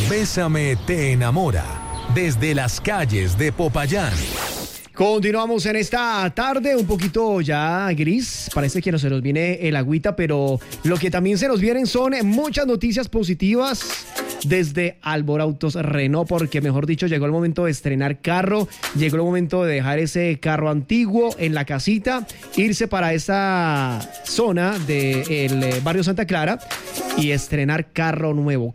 Bésame te enamora, desde las calles de Popayán. Continuamos en esta tarde, un poquito ya gris, parece que no se nos viene el agüita, pero lo que también se nos vienen son muchas noticias positivas desde Alborautos Renault, porque mejor dicho, llegó el momento de estrenar carro, llegó el momento de dejar ese carro antiguo en la casita, irse para esa zona del barrio Santa Clara y estrenar carro nuevo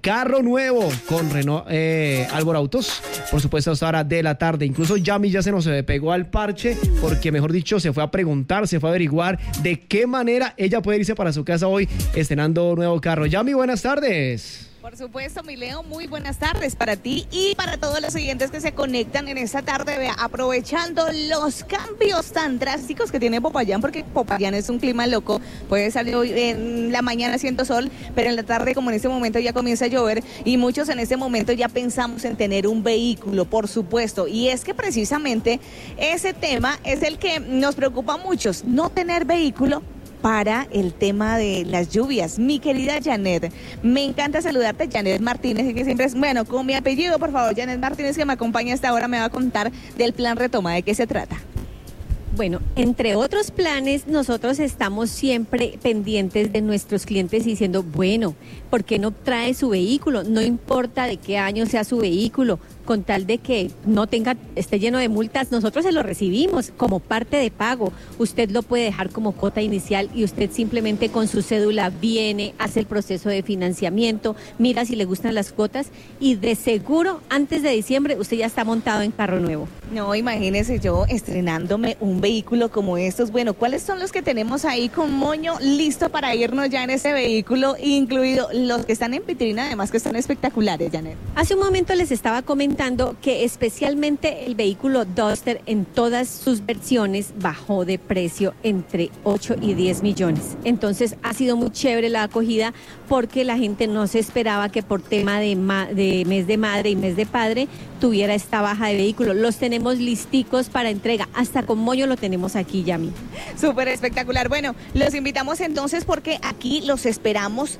con Renault Alborautos, por supuesto hasta ahora de la tarde. Incluso Yami ya se nos pegó al parche, porque mejor dicho se fue a preguntar, se fue a averiguar de qué manera ella puede irse para su casa hoy estrenando nuevo carro. Yami, buenas tardes. Por supuesto, mi Leo, muy buenas tardes para ti y para todos los oyentes que se conectan en esta tarde, vea, aprovechando los cambios tan drásticos que tiene Popayán, porque Popayán es un clima loco, puede salir hoy en la mañana haciendo sol, pero en la tarde, como en este momento ya comienza a llover, y muchos en este momento ya pensamos en tener un vehículo, por supuesto, y es que precisamente ese tema es el que nos preocupa a muchos, no tener vehículo para el tema de las lluvias. Mi querida Janet, me encanta saludarte, Janet Martínez, que siempre es, bueno, con mi apellido, por favor, Janet Martínez, que me acompaña hasta ahora, me va a contar del plan Retoma, ¿de qué se trata? Bueno, entre otros planes, nosotros estamos siempre pendientes de nuestros clientes diciendo, bueno, ¿por qué no trae su vehículo? No importa de qué año sea su vehículo, con tal de que no esté lleno de multas, nosotros se lo recibimos como parte de pago. Usted lo puede dejar como cuota inicial y usted simplemente con su cédula viene, hace el proceso de financiamiento, mira si le gustan las cuotas y de seguro antes de diciembre usted ya está montado en carro nuevo. No, imagínese yo estrenándome un vehículo como estos. Bueno, ¿cuáles son los que tenemos ahí con moño listo para irnos ya en ese vehículo, incluido los que están en vitrina, además que están espectaculares, Janet? Hace un momento les estaba comentando que especialmente el vehículo Duster en todas sus versiones bajó de precio entre 8 y 10 millones. Entonces ha sido muy chévere la acogida porque la gente no se esperaba que por tema de mes de madre y mes de padre tuviera esta baja de vehículo. Los tenemos listicos para entrega, hasta con moño lo tenemos aquí, Yami. Súper espectacular. Bueno, los invitamos entonces porque aquí los esperamos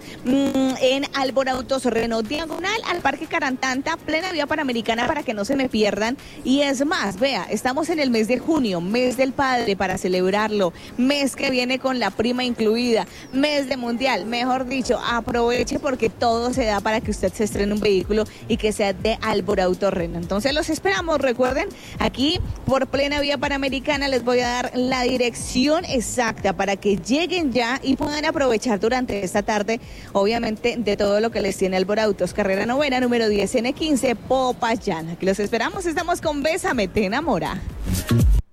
en Alborautos Renault, diagonal al Parque Carantanta, plena vía Panamericana, para que no se me pierdan. Y es más, vea, estamos en el mes de junio, mes del padre, para celebrarlo, mes que viene con la prima incluida, mes de mundial, mejor dicho, aproveche porque todo se da para que usted se estrene un vehículo y que sea de Alborautos Renault. Entonces los esperamos, recuerden, aquí por plena vía Panamericana les voy a dar la dirección exacta para que lleguen ya y puedan aprovechar durante esta tarde, obviamente, de todo lo que les tiene Alborautos, carrera novena, número 10 N15, Popayán. Aquí los esperamos, estamos con Bésame te enamora.